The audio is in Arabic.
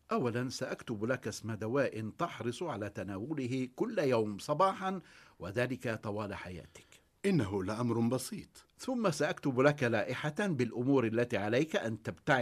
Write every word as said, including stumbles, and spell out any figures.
أولا سأكتب لك اسم دواء تحرص على تناوله كل يوم صباحا، وذلك طوال حياتك. إنه لأمر بسيط. ثم سأكتب لك لائحة بالأمور التي عليك أن تبتعد